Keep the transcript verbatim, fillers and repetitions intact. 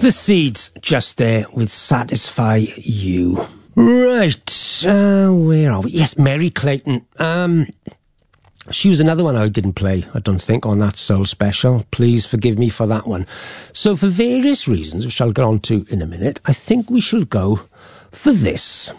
The Seeds, just there with Satisfy You. Right, uh, where are we? Yes, Mary Clayton. Um, she was another one I didn't play, I don't think, on that Soul Special. Please forgive me for that one. So for various reasons, which I'll get on to in a minute, I think we shall go for this.